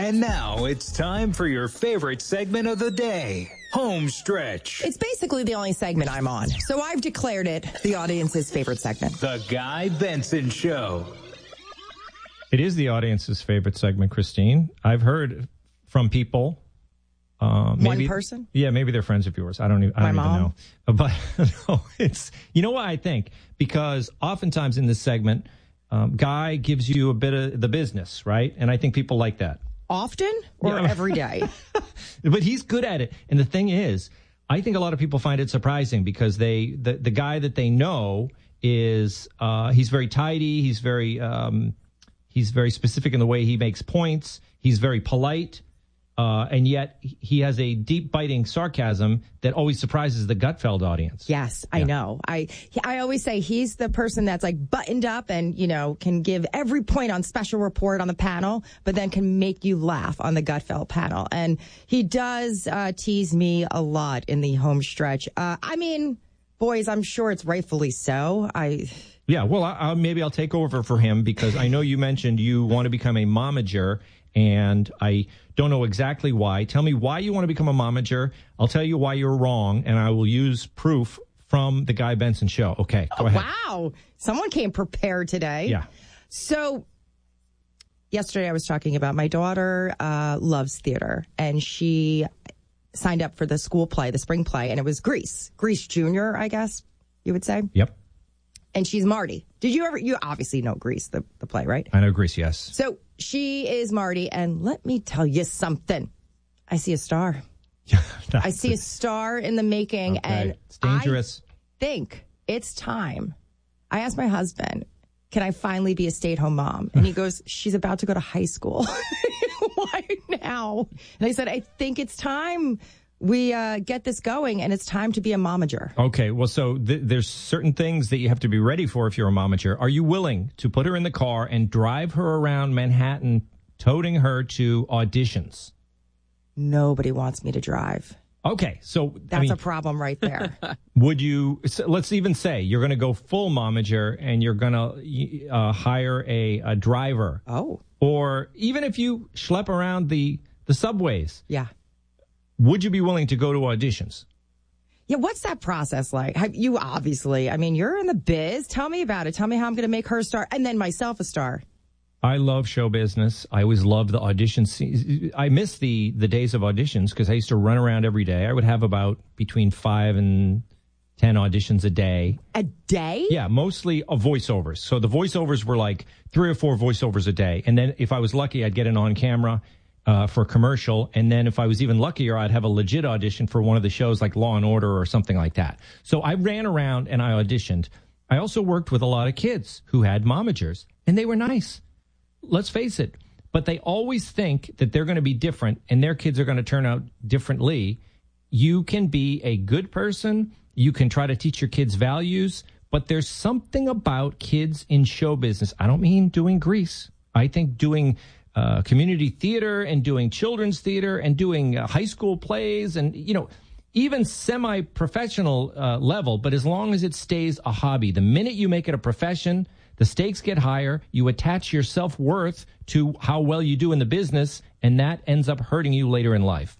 And now it's time for your favorite segment of the day, Home Stretch. It's basically the only segment I'm on, so I've declared it the audience's favorite segment. The Guy Benson Show. It is the audience's favorite segment, Christine. I've heard from people. Maybe, one person? Yeah, maybe they're friends of yours. I don't even know. But no, it's, you know what I think? Because oftentimes in this segment, Guy gives you a bit of the business, right? And I think people like that. Often or every day? But he's good at it. And the thing is, I think a lot of people find it surprising because the guy that they know is he's very tidy. He's very specific in the way he makes points. He's very polite. And yet he has a deep biting sarcasm that always surprises the Gutfeld audience. Yes, I know. I always say he's the person that's like buttoned up and, you know, can give every point on special report on the panel, but then can make you laugh on the Gutfeld panel. And he does tease me a lot in the home stretch. I mean, boys, I'm sure it's rightfully so. Yeah, well, maybe I'll take over for him because I know you mentioned you want to become a momager. And I don't know exactly why. Tell me why you want to become a momager. I'll tell you why you're wrong, and I will use proof from the Guy Benson Show. Okay, go ahead. Wow. Someone came prepared today. Yeah. So yesterday I was talking about my daughter loves theater, and she signed up for the school play, the spring play, and it was Grease Junior, I guess you would say. Yep. And she's Marty. You obviously know Grease, the play, right? I know Grease, yes. So she is Marty, and let me tell you something. I see a star. I see a star in the making, okay. And it's dangerous. I think it's time. I asked my husband, can I finally be a stay-at-home mom? And he goes, she's about to go to high school. Why now? And I said, I think it's time we get this going, and it's time to be a momager. Okay, well, so there's certain things that you have to be ready for if you're a momager. Are you willing to put her in the car and drive her around Manhattan, toting her to auditions? Nobody wants me to drive. Okay, so that's a problem right there. Would you? So let's even say you're going to go full momager and you're going to hire a driver. Oh, or even if you schlep around the subways. Yeah. Would you be willing to go to auditions? Yeah, what's that process like? You obviously, I mean, you're in the biz. Tell me about it. Tell me how I'm going to make her a star and then myself a star. I love show business. I always loved the auditions. I miss the days of auditions because I used to run around every day. I would have about between 5 and 10 auditions a day. A day? Yeah, mostly voiceovers. So the voiceovers were like 3 or 4 voiceovers a day. And then if I was lucky, I'd get an on-camera for a commercial, and then if I was even luckier, I'd have a legit audition for one of the shows like Law and Order or something like that. So I ran around and I auditioned. I also worked with a lot of kids who had momagers, and they were nice. Let's face it. But they always think that they're going to be different, and their kids are going to turn out differently. You can be a good person. You can try to teach your kids values, but there's something about kids in show business. I don't mean doing Grease. I think doing community theater and doing children's theater and doing high school plays and, you know, even semi-professional level. But as long as it stays a hobby, the minute you make it a profession, the stakes get higher. You attach your self-worth to how well you do in the business, and that ends up hurting you later in life.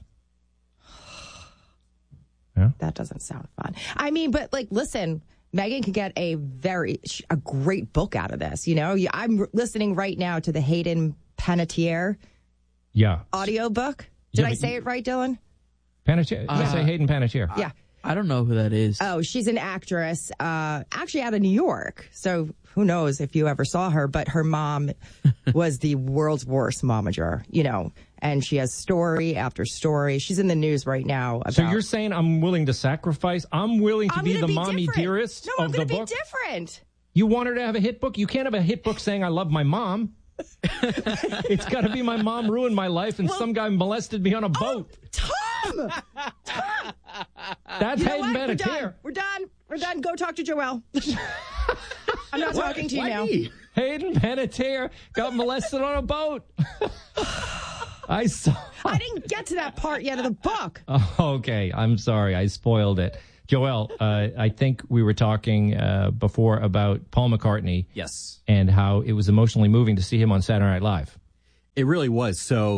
Yeah? That doesn't sound fun. I mean, but like, listen, Megan could get a great book out of this. You know, I'm listening right now to the Hayden Panettiere audiobook. Did I say it right, Dylan? Panettiere? I say Hayden Panettiere. Yeah. I don't know who that is. Oh, she's an actress, actually out of New York. So who knows if you ever saw her, but her mom was the world's worst momager, you know, and she has story after story. She's in the news right now. So you're saying I'm willing to sacrifice? I'm willing to be the mommy dearest of the book? No, I'm going to be different. You want her to have a hit book? You can't have a hit book saying I love my mom. It's got to be my mom ruined my life and some guy molested me on a boat. Tom! That's Hayden Panettiere. We're done. Go talk to Joelle. I'm not talking to you now. Hayden Panettiere got molested on a boat. I didn't get to that part yet of the book. Oh, okay. I'm sorry. I spoiled it. Joelle, I think we were talking before about Paul McCartney. Yes. And how it was emotionally moving to see him on Saturday Night Live. It really was. So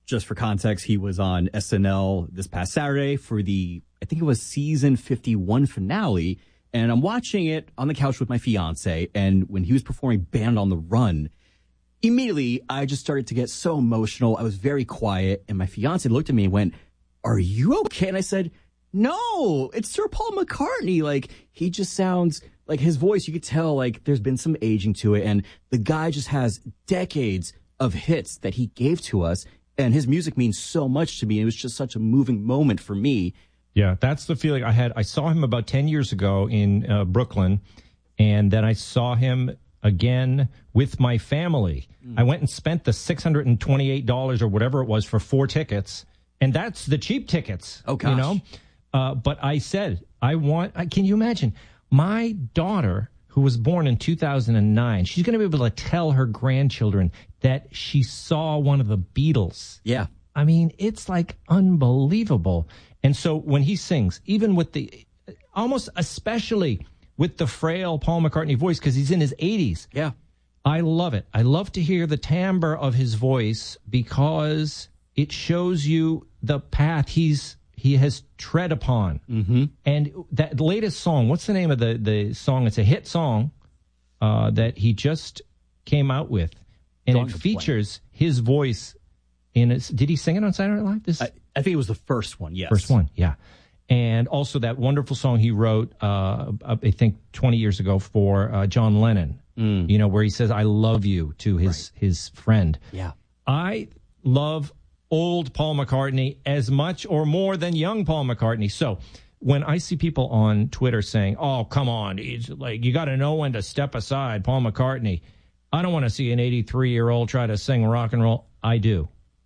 just for context, he was on SNL this past Saturday for I think it was season 51 finale. And I'm watching it on the couch with my fiance. And when he was performing Band on the Run, immediately I just started to get so emotional. I was very quiet. And my fiance looked at me and went, "Are you okay?" And I said, "No, it's Sir Paul McCartney." Like, he just sounds like his voice, you could tell like there's been some aging to it. And the guy just has decades of hits that he gave to us. And his music means so much to me. It was just such a moving moment for me. Yeah, that's the feeling I had. I saw him about 10 years ago in Brooklyn, and then I saw him again with my family. I went and spent the $628 or whatever it was for 4 tickets, and that's the cheap tickets. Oh, gosh. You know? But I said, can you imagine? My daughter, who was born in 2009, she's going to be able to tell her grandchildren that she saw one of the Beatles. Yeah. I mean, it's like unbelievable. And so when he sings, even with almost especially with the frail Paul McCartney voice, because he's in his 80s. Yeah. I love it. I love to hear the timbre of his voice because it shows you the path he has tread upon. Mm-hmm. And that latest song, what's the name of the song? It's a hit song that he just came out with. And it features his voice in it. Did he sing it on Saturday Night Live? I think it was the first one, yes. First one, yeah. And also that wonderful song he wrote, I think 20 years ago for John Lennon, you know, where he says, "I love you" to his friend. Yeah. I love old Paul McCartney as much or more than young Paul McCartney. So when I see people on Twitter saying, "Oh, come on, he's like, you got to know when to step aside, Paul McCartney," I don't want to see an 83-year-old try to sing rock and roll. I do.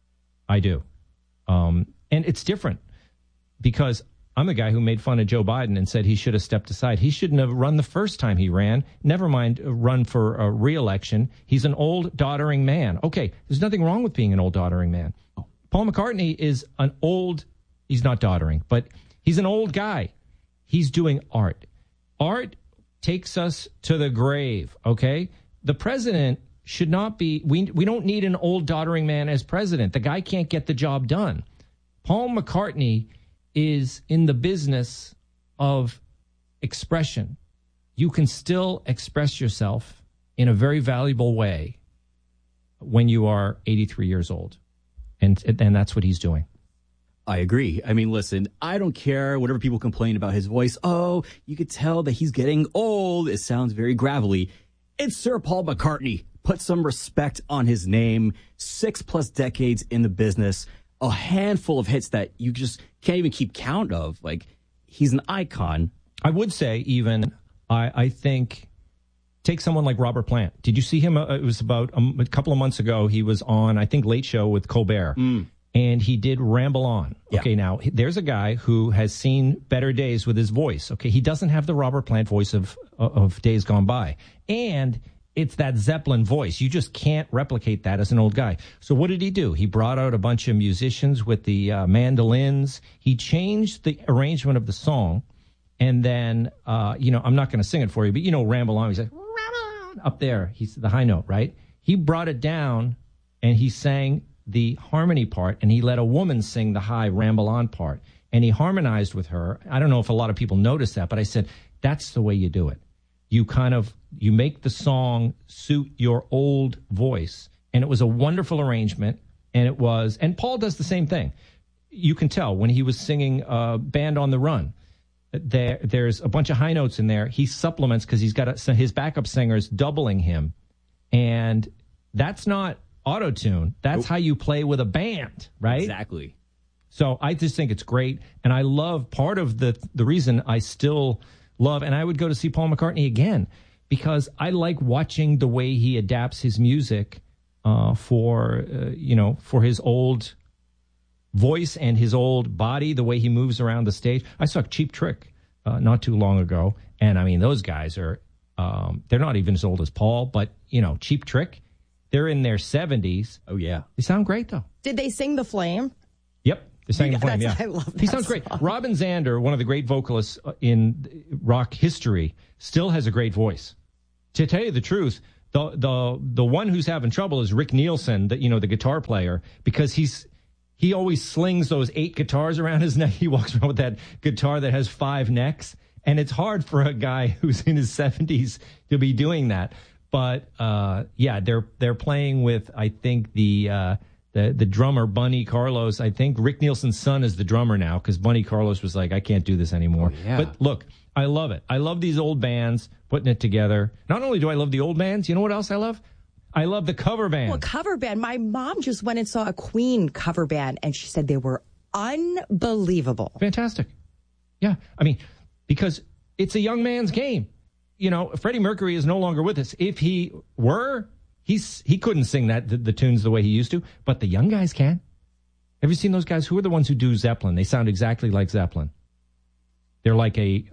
And it's different because I'm the guy who made fun of Joe Biden and said he should have stepped aside. He shouldn't have run the first time he ran. Never mind run for a re-election. He's an old, doddering man. Okay, there's nothing wrong with being an old, doddering man. Paul McCartney is he's not doddering, but he's an old guy. He's doing art. Art takes us to the grave, okay? The president should not be, we don't need an old, doddering man as president. The guy can't get the job done. Paul McCartney is in the business of expression. You can still express yourself in a very valuable way when you are 83 years old. And that's what he's doing. I agree. I mean, listen, I don't care whatever people complain about his voice. Oh, you could tell that he's getting old. It sounds very gravelly. It's Sir Paul McCartney. Put some respect on his name. 6+ decades in the business. A handful of hits that you just can't even keep count of. Like, he's an icon. I would say even, I think, take someone like Robert Plant. Did you see him? It was about a couple of months ago. He was on, I think, Late Show with Colbert. And he did Ramble On. Yeah. Okay, now, there's a guy who has seen better days with his voice. Okay, he doesn't have the Robert Plant voice of days gone by. And it's that Zeppelin voice. You just can't replicate that as an old guy. So what did he do? He brought out a bunch of musicians with the mandolins. He changed the arrangement of the song. And then, I'm not going to sing it for you, but, Ramble On. He's like, Ramble On, up there. He's the high note, right? He brought it down and he sang the harmony part, and he let a woman sing the high Ramble On part. And he harmonized with her. I don't know if a lot of people noticed that, but I said, that's the way you do it. You make the song suit your old voice. And it was a wonderful arrangement. And Paul does the same thing. You can tell when he was singing Band on the Run, there's a bunch of high notes in there. He supplements because he's got his backup singers doubling him. And that's not auto-tune. That's how you play with a band, right? Exactly. So I just think it's great. And I love part of the reason I still love, and I would go to see Paul McCartney again, because I like watching the way he adapts his music for his old voice and his old body, the way he moves around the stage. I saw Cheap Trick not too long ago, and I mean, those guys are, they're not even as old as Paul, but, Cheap Trick, they're in their 70s. Oh, yeah. They sound great, though. Did they sing The Flame? Yep. They sang The Flame, yeah. I love that. He sounds great. Robin Zander, one of the great vocalists in rock history, still has a great voice. To tell you the truth, the one who's having trouble is Rick Nielsen, the guitar player, because he's he always slings those 8 guitars around his neck. He walks around with that guitar that has 5 necks. And it's hard for a guy who's in his 70s to be doing that. But, yeah, they're playing with, I think, the drummer, Bunny Carlos. I think Rick Nielsen's son is the drummer now because Bunny Carlos was like, I can't do this anymore. Oh, yeah. But look, I love it. I love these old bands putting it together. Not only do I love the old bands, you know what else I love? I love the cover band. Well, cover band. My mom just went and saw a Queen cover band, and she said they were unbelievable. Fantastic. Yeah. I mean, because it's a young man's game. You know, Freddie Mercury is no longer with us. If he were, he couldn't sing the tunes the way he used to, but the young guys can. Have you seen those guys? Who are the ones who do Zeppelin? They sound exactly like Zeppelin. They're like a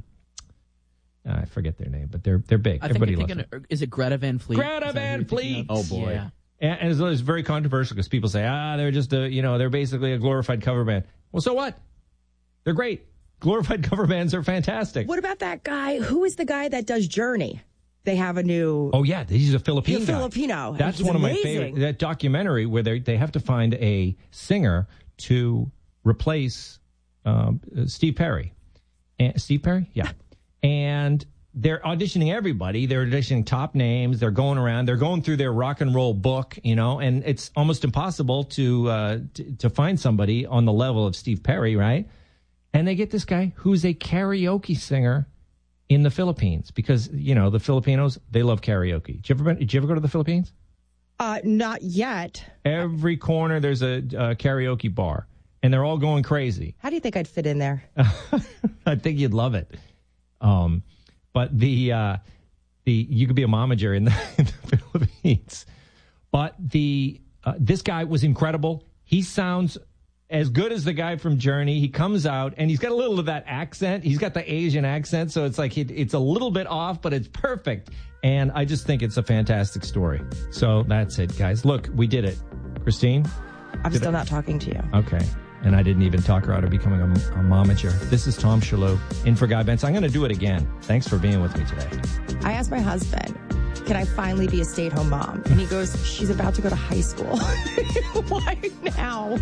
I forget their name, but they're big. Everybody loves them. Is it Greta Van Fleet? Greta Van Fleet. Oh boy. Yeah. And it's very controversial because people say, they're just they're basically a glorified cover band. Well, so what? They're great. Glorified cover bands are fantastic. What about that guy? Who is the guy that does Journey? They have a new... Oh, yeah. He's a Filipino guy. Filipino. That's one of my favorite. That documentary where they have to find a singer to replace Steve Perry. Steve Perry? Yeah. And they're auditioning everybody. They're auditioning top names. They're going around. They're going through their rock and roll book, and it's almost impossible to find somebody on the level of Steve Perry, right? And they get this guy who's a karaoke singer in the Philippines because, the Filipinos, they love karaoke. Did you ever go to the Philippines? Not yet. Every corner there's a karaoke bar, and they're all going crazy. How do you think I'd fit in there? I think you'd love it. But you could be a momager in the Philippines. But this guy was incredible. He sounds as good as the guy from Journey. He comes out, and he's got a little of that accent. He's got the Asian accent, so it's like it's a little bit off, but it's perfect. And I just think it's a fantastic story. So that's it, guys. Look, we did it. Christine? I'm still not talking to you. Okay. And I didn't even talk her out of becoming a momager. This is Tom Shalhoub in for Guy Benson. I'm going to do it again. Thanks for being with me today. I asked my husband, can I finally be a stay-at-home mom? And he goes, she's about to go to high school. Why now?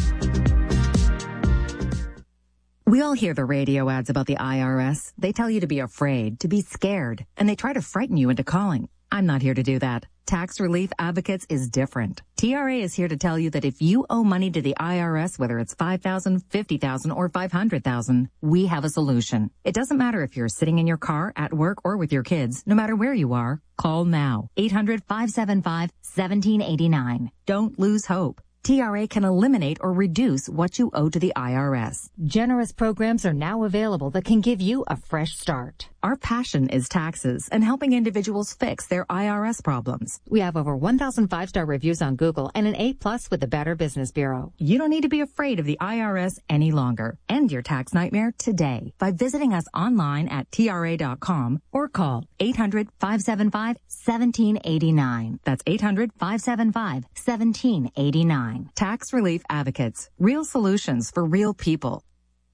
We all hear the radio ads about the IRS. They tell you to be afraid, to be scared, and they try to frighten you into calling. I'm not here to do that. Tax Relief Advocates is different. TRA is here to tell you that if you owe money to the IRS, whether it's $5,000, $50,000, or $500,000, we have a solution. It doesn't matter if you're sitting in your car, at work, or with your kids. No matter where you are, call now. 800-575-1789. Don't lose hope. TRA can eliminate or reduce what you owe to the IRS. Generous programs are now available that can give you a fresh start. Our passion is taxes and helping individuals fix their IRS problems. We have over 1,000 5-star reviews on Google and an A+ with the Better Business Bureau. You don't need to be afraid of the IRS any longer. End your tax nightmare today by visiting us online at TRA.com or call 800-575-1789. That's 800-575-1789. Tax Relief Advocates. Real solutions for real people.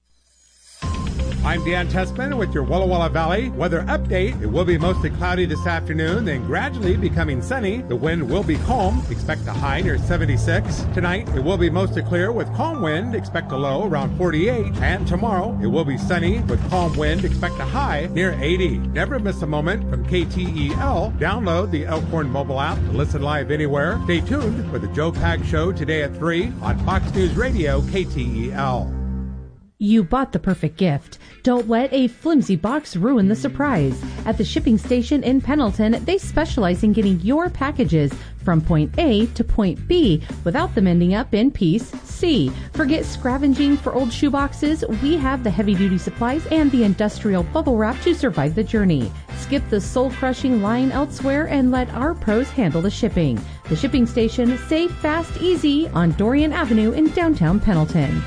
I'm Dan Tessman with your Walla Walla Valley weather update. It will be mostly cloudy this afternoon, then gradually becoming sunny. The wind will be calm. Expect a high near 76. Tonight, it will be mostly clear with calm wind. Expect a low around 48. And tomorrow, it will be sunny with calm wind. Expect a high near 80. Never miss a moment from KTEL. Download the Elkhorn mobile app to listen live anywhere. Stay tuned for the Joe Pags Show today at 3 on Fox News Radio KTEL. You bought the perfect gift. Don't let a flimsy box ruin the surprise. At the shipping station in Pendleton, they specialize in getting your packages from point A to point B without them ending up in piece C. Forget scavenging for old shoeboxes. We have the heavy-duty supplies and the industrial bubble wrap to survive the journey. Skip the soul-crushing line elsewhere and let our pros handle the shipping. The shipping station, safe, fast, easy on Dorian Avenue in downtown Pendleton.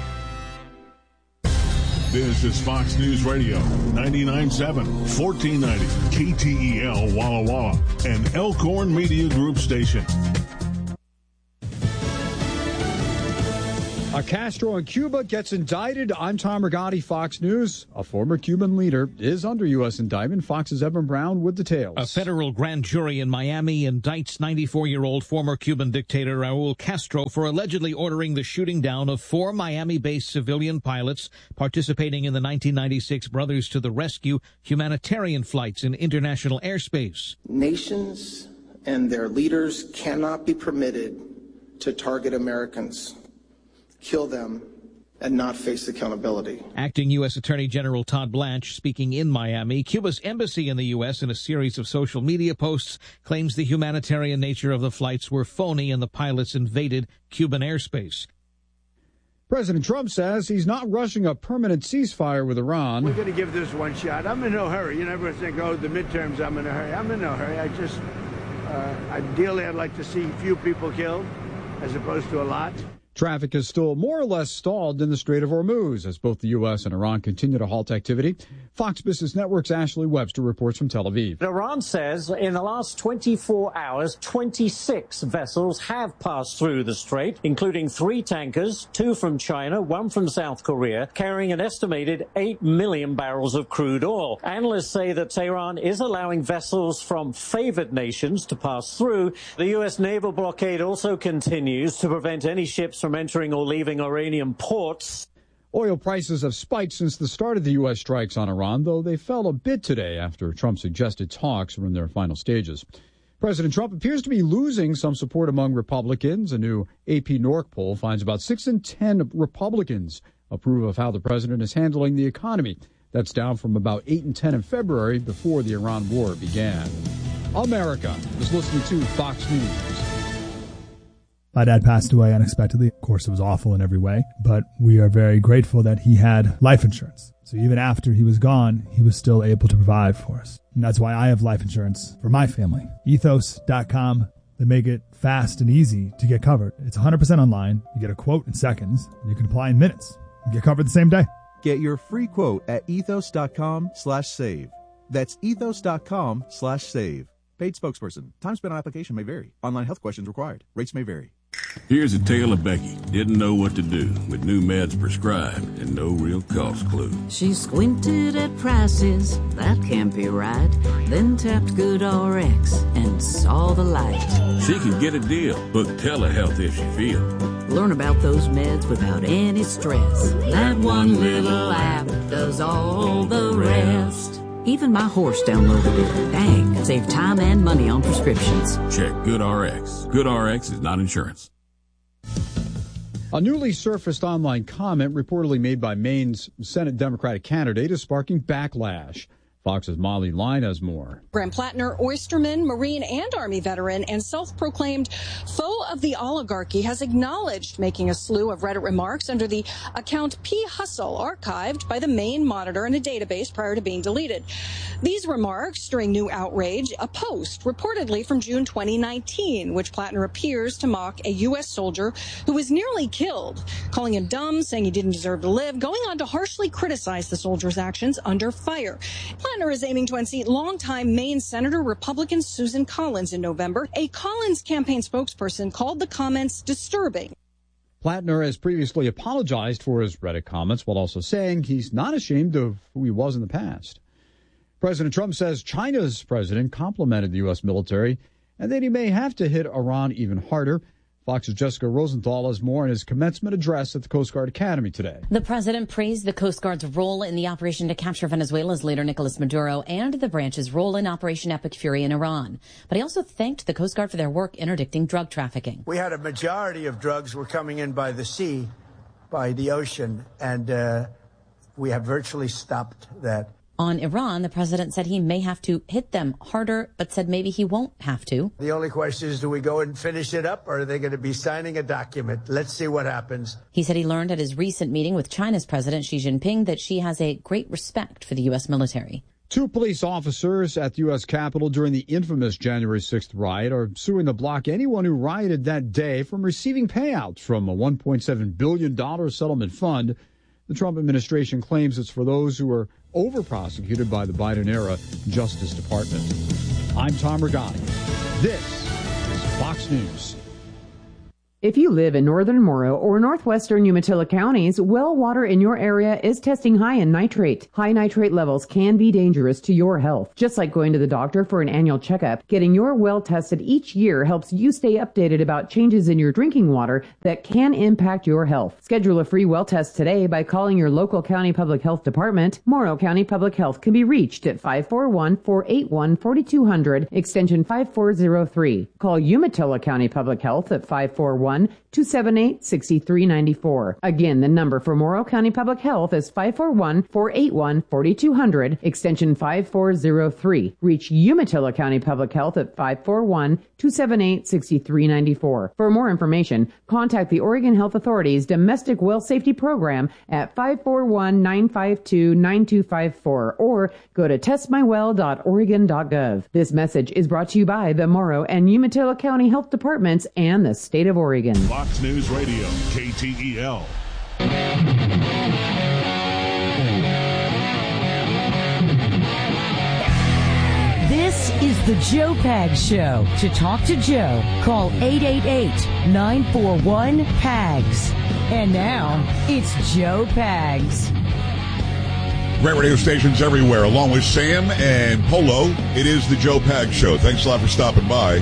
This is Fox News Radio, 99.7, 1490, KTEL Walla Walla, an Elkhorn Media Group station. Castro in Cuba gets indicted. I'm Tom Rigotti, Fox News. A former Cuban leader is under U.S. indictment. Fox's Evan Brown with details. A federal grand jury in Miami indicts 94-year-old former Cuban dictator Raul Castro for allegedly ordering the shooting down of 4 Miami-based civilian pilots participating in the 1996 Brothers to the Rescue humanitarian flights in international airspace. Nations and their leaders cannot be permitted to target Americans, kill them, and not face accountability. Acting U.S. Attorney General Todd Blanche speaking in Miami. Cuba's embassy in the U.S. in a series of social media posts claims the humanitarian nature of the flights were phony and the pilots invaded Cuban airspace. President Trump says he's not rushing a permanent ceasefire with Iran. We're going to give this one shot. I'm in no hurry. You know, everyone think, oh, the midterms, I'm in a hurry. I'm in no hurry. Ideally, I'd like to see few people killed as opposed to a lot. Traffic is still more or less stalled in the Strait of Hormuz as both the U.S. and Iran continue to halt activity. Fox Business Network's Ashley Webster reports from Tel Aviv. Iran says in the last 24 hours, 26 vessels have passed through the strait, including 3 tankers, 2 from China, 1 from South Korea, carrying an estimated 8 million barrels of crude oil. Analysts say that Tehran is allowing vessels from favored nations to pass through. The U.S. naval blockade also continues to prevent any ships from entering or leaving Iranian ports. Oil prices have spiked since the start of the U.S. strikes on Iran, though they fell a bit today after Trump suggested talks were in their final stages. President Trump appears to be losing some support among Republicans. A new AP Norc poll finds about 6 in 10 Republicans approve of how the president is handling the economy. That's down from about 8 in 10 in February before the Iran war began. America is listening to Fox News. My dad passed away unexpectedly. Of course, it was awful in every way, but we are very grateful that he had life insurance. So even after he was gone, he was still able to provide for us. And that's why I have life insurance for my family. Ethos.com. They make it fast and easy to get covered. It's 100% online. You get a quote in seconds. You can apply in minutes. You get covered the same day. Get your free quote at ethos.com/save. That's ethos.com/save. Paid spokesperson. Time spent on application may vary. Online health questions required. Rates may vary. Here's a tale of Becky. Didn't know what to do with new meds prescribed and no real cost clue. She squinted at prices, that can't be right. Then tapped GoodRx and saw the light. She can get a deal. Book telehealth if she feels. Learn about those meds without any stress. That one little app does all the rest. Even my horse downloaded it. Dang, save time and money on prescriptions. Check GoodRx. GoodRx is not insurance. A newly surfaced online comment reportedly made by Maine's Senate Democratic candidate is sparking backlash. Fox's Molly Line has more. Graham Plattner, oysterman, Marine and Army veteran, and self-proclaimed foe of the oligarchy, has acknowledged making a slew of Reddit remarks under the account P. Hustle, archived by the Maine Monitor in a database prior to being deleted. These remarks stirring new outrage, a post reportedly from June 2019, which Plattner appears to mock a U.S. soldier who was nearly killed, calling him dumb, saying he didn't deserve to live, going on to harshly criticize the soldier's actions under fire. Plattner is aiming to unseat longtime Maine Senator Republican Susan Collins in November. A Collins campaign spokesperson called the comments disturbing. Plattner has previously apologized for his Reddit comments while also saying he's not ashamed of who he was in the past. President Trump says China's president complimented the U.S. military and that he may have to hit Iran even harder. Fox's Jessica Rosenthal has more in his commencement address at the Coast Guard Academy today. The president praised the Coast Guard's role in the operation to capture Venezuela's leader Nicolas Maduro and the branch's role in Operation Epic Fury in Iran. But he also thanked the Coast Guard for their work interdicting drug trafficking. We had a majority of drugs were coming in by the sea, by the ocean, and we have virtually stopped that. On Iran, the president said he may have to hit them harder, but said maybe he won't have to. The only question is, do we go and finish it up, or are they going to be signing a document? Let's see what happens. He said he learned at his recent meeting with China's President Xi Jinping that she has a great respect for the U.S. military. 2 police officers at the U.S. Capitol during the infamous January 6th riot are suing to block anyone who rioted that day from receiving payouts from a $1.7 billion settlement fund. The Trump administration claims it's for those who are over-prosecuted by the Biden-era Justice Department. I'm Tom Rigotti. This is Fox News. If you live in northern Morrow or northwestern Umatilla counties, well water in your area is testing high in nitrate. High nitrate levels can be dangerous to your health. Just like going to the doctor for an annual checkup, getting your well tested each year helps you stay updated about changes in your drinking water that can impact your health. Schedule a free well test today by calling your local county public health department. Morrow County Public Health can be reached at 541-481-4200, extension 5403. Call Umatilla County Public Health at 541-278-6394. Again, the number for Morrow County Public Health is 541-481-4200, extension 5403. Reach Umatilla County Public Health at 541-278-6394. For more information, contact the Oregon Health Authority's Domestic Well Safety Program at 541-952-9254 or go to testmywell.oregon.gov. This message is brought to you by the Morrow and Umatilla County Health Departments and the state of Oregon. Fox News Radio, KTEL. This is the Joe Pags Show. To talk to Joe, call 888-941-PAGS. And now, it's Joe Pags. Great radio stations everywhere. Along with Sam and Polo, it is the Joe Pags Show. Thanks a lot for stopping by.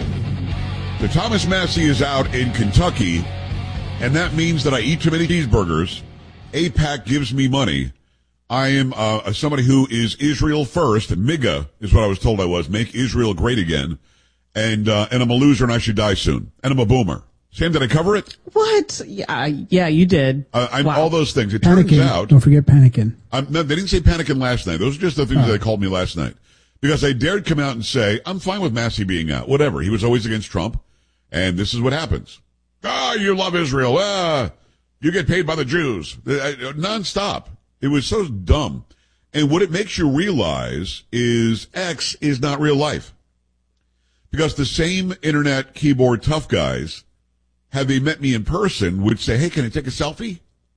So Thomas Massie is out in Kentucky, and that means that I eat too many cheeseburgers. AIPAC gives me money. I am somebody who is Israel first. MIGA is what I was told I was. Make Israel great again. And I'm a loser and I should die soon. And I'm a boomer. Sam, did I cover it? What? Yeah, you did. I'm wow. all those things. It panicking. turns out. Don't forget panicking. No, they didn't say panicking last night. Those are just the things that they called me last night. Because I dared come out and say, I'm fine with Massie being out. Whatever. He was always against Trump. And this is what happens. You love Israel. You get paid by the Jews. Nonstop. It was so dumb. And what it makes you realize is X is not real life. Because the same internet keyboard tough guys, had they met me in person, would say, hey, can I take a selfie?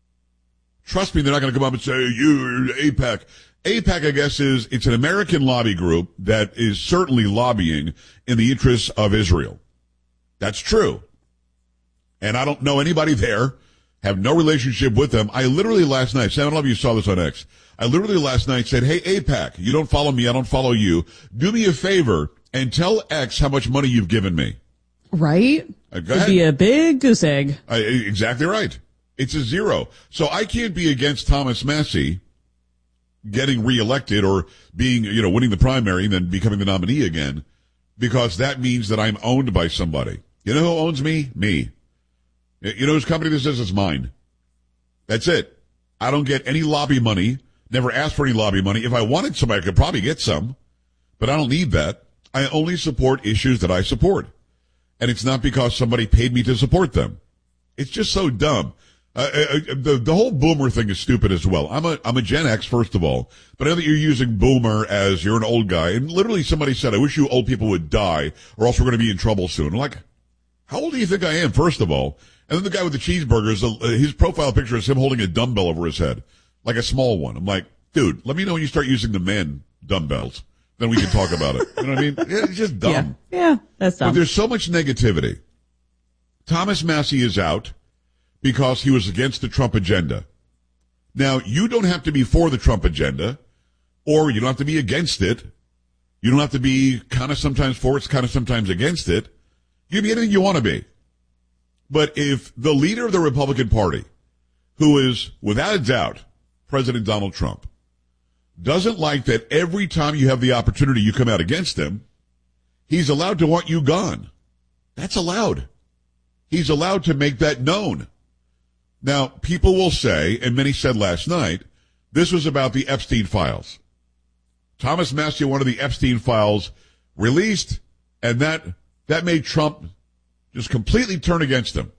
Trust me, they're not going to come up and say, you're AIPAC. AIPAC, I guess, it's an American lobby group that is certainly lobbying in the interests of Israel. That's true. And I don't know anybody there, have no relationship with them. I literally last night, Sam, I don't know if you saw this on X. I literally last night said, hey, AIPAC, you don't follow me, I don't follow you. Do me a favor and tell X how much money you've given me. Right? It'd be a big goose egg. Exactly right. It's a zero. So I can't be against Thomas Massie getting reelected or being, winning the primary and then becoming the nominee again, because that means that I'm owned by somebody. You know who owns me? Me. You know whose company this is? It's mine. That's it. I don't get any lobby money. Never asked for any lobby money. If I wanted somebody, I could probably get some, but I don't need that. I only support issues that I support. And it's not because somebody paid me to support them. It's just so dumb. The whole boomer thing is stupid as well. I'm a Gen X, first of all, but I know that you're using boomer as you're an old guy. And literally somebody said, I wish you old people would die or else we're going to be in trouble soon. I'm like, how old do you think I am, first of all? And then the guy with the cheeseburgers, his profile picture is him holding a dumbbell over his head, like a small one. I'm like, dude, let me know when you start using the man dumbbells. Then we can talk about it. You know what I mean? It's just dumb. Yeah, that's dumb. But there's so much negativity. Thomas Massie is out because he was against the Trump agenda. Now, you don't have to be for the Trump agenda, or you don't have to be against it. You don't have to be kind of sometimes for it, kind of sometimes against it. You can be anything you want to be. But if the leader of the Republican Party, who is without a doubt President Donald Trump, doesn't like that every time you have the opportunity you come out against him, he's allowed to want you gone. That's allowed. He's allowed to make that known. Now, people will say, and many said last night, this was about the Epstein files. Thomas Massie wanted the Epstein files released, and that made Trump just completely turn against him.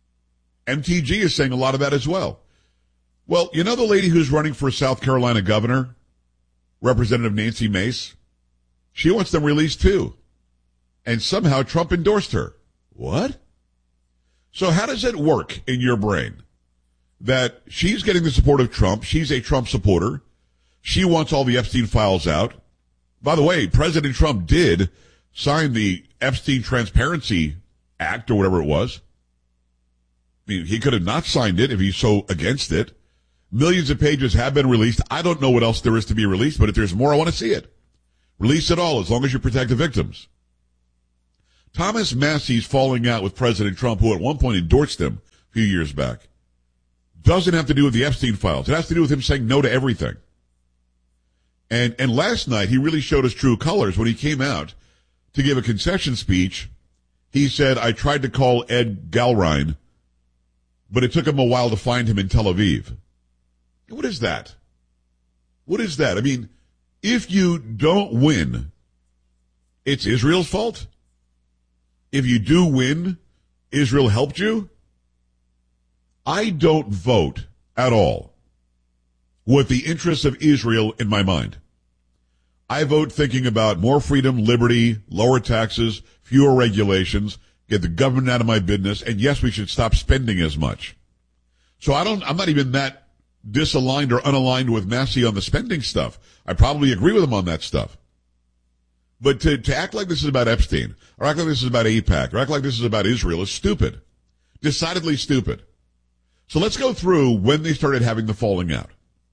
MTG is saying a lot of that as well. Well, you know the lady who's running for South Carolina governor, Representative Nancy Mace? She wants them released too. And somehow Trump endorsed her. What? So how does it work in your brain that she's getting the support of Trump? She's a Trump supporter. She wants all the Epstein files out. By the way, President Trump did sign the Epstein Transparency Act or whatever it was. I mean, he could have not signed it if he's so against it. Millions of pages have been released. I don't know what else there is to be released, but if there's more, I want to see it. Release it all, as long as you protect the victims. Thomas Massie's falling out with President Trump, who at one point endorsed him a few years back, doesn't have to do with the Epstein files. It has to do with him saying no to everything. And last night, he really showed his true colors when he came out to give a concession speech. He said, I tried to call Ed Galrein, but it took him a while to find him in Tel Aviv. What is that? What is that? I mean, if you don't win, it's Israel's fault? If you do win, Israel helped you? I don't vote at all with the interests of Israel in my mind. I vote thinking about more freedom, liberty, lower taxes, fewer regulations, get the government out of my business, and yes, we should stop spending as much. So I'm not even that disaligned or unaligned with Massey on the spending stuff. I probably agree with him on that stuff. But to act like this is about Epstein, or act like this is about AIPAC, or act like this is about Israel is stupid. Decidedly stupid. So let's go through when they started having the falling out.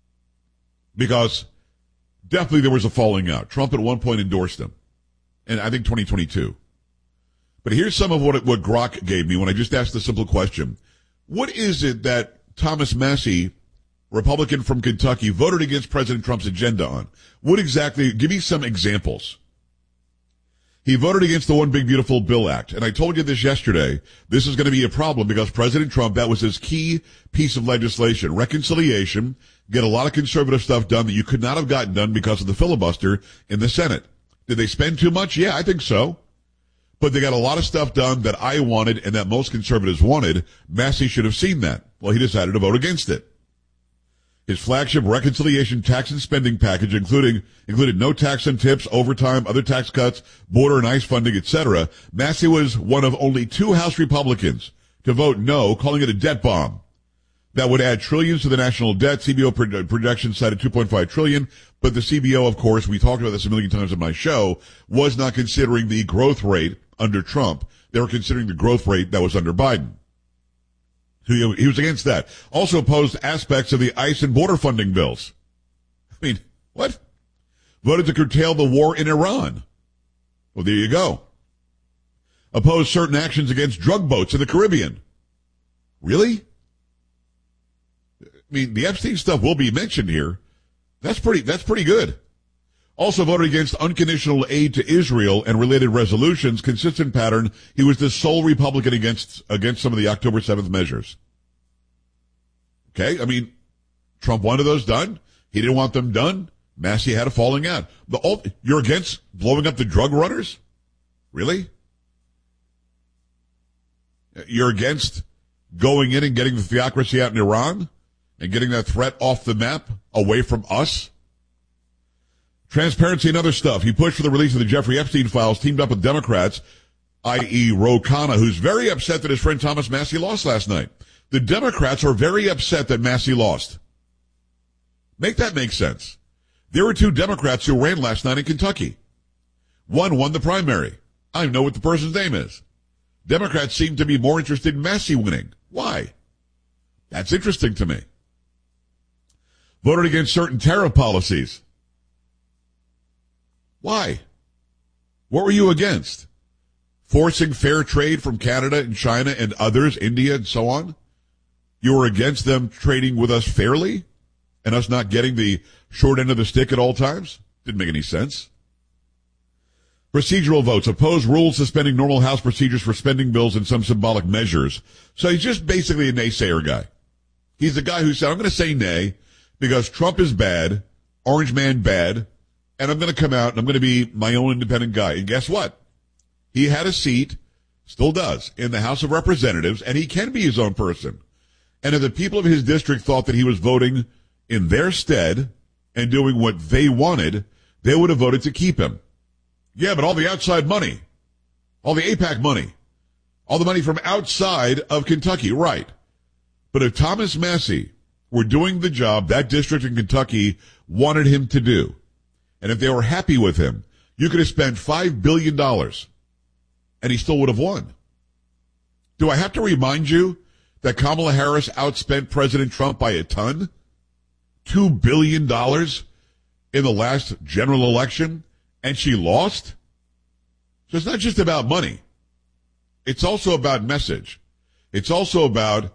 Because definitely there was a falling out. Trump at one point endorsed him. And I think 2022. But here's some of what Grok gave me when I just asked the simple question. What is it that Thomas Massey, Republican from Kentucky, voted against President Trump's agenda on? What exactly? Give me some examples. He voted against the One Big Beautiful Bill Act. And I told you this yesterday. This is going to be a problem because President Trump, that was his key piece of legislation. Reconciliation, get a lot of conservative stuff done that you could not have gotten done because of the filibuster in the Senate. Did they spend too much? Yeah, I think so. But they got a lot of stuff done that I wanted and that most conservatives wanted. Massey should have seen that. Well, he decided to vote against it. His flagship reconciliation tax and spending package included no tax on tips, overtime, other tax cuts, border and ICE funding, etc. Massey was one of only 2 House Republicans to vote no, calling it a debt bomb that would add trillions to the national debt. CBO projections cited $2.5 trillion, but the CBO, of course, we talked about this a million times on my show, was not considering the growth rate under Trump. They were considering the growth rate that was under Biden. So he was against that. Also opposed aspects of the ICE and border funding bills. I mean, what? Voted to curtail the war in Iran. Well, there you go. Opposed certain actions against drug boats in the Caribbean. Really? I mean, the Epstein stuff will be mentioned here. That's pretty good. Also voted against unconditional aid to Israel and related resolutions. Consistent pattern. He was the sole Republican against some of the October 7th measures. Okay, I mean, Trump wanted those done. He didn't want them done. Massey had a falling out. You're against blowing up the drug runners? Really? You're against going in and getting the theocracy out in Iran and getting that threat off the map away from us? Transparency and other stuff. He pushed for the release of the Jeffrey Epstein files, teamed up with Democrats, i.e. Ro Khanna, who's very upset that his friend Thomas Massey lost last night. The Democrats are very upset that Massey lost. Make that make sense. There were 2 Democrats who ran last night in Kentucky. One won the primary. I know what the person's name is. Democrats seem to be more interested in Massey winning. Why? That's interesting to me. Voted against certain tariff policies. Why? What were you against? Forcing fair trade from Canada and China and others, India and so on? You were against them trading with us fairly and us not getting the short end of the stick at all times? Didn't make any sense. Procedural votes. Opposed rules suspending normal House procedures for spending bills and some symbolic measures. So he's just basically a naysayer guy. He's the guy who said, I'm going to say nay because Trump is bad, Orange Man bad, and I'm going to come out and I'm going to be my own independent guy. And guess what? He had a seat, still does, in the House of Representatives, and he can be his own person. And if the people of his district thought that he was voting in their stead and doing what they wanted, they would have voted to keep him. Yeah, but all the outside money, all the AIPAC money, all the money from outside of Kentucky, right. But if Thomas Massey were doing the job that district in Kentucky wanted him to do, and if they were happy with him, you could have spent $5 billion, and he still would have won. Do I have to remind you that Kamala Harris outspent President Trump by a ton? $2 billion in the last general election, and she lost? So it's not just about money. It's also about message. It's also about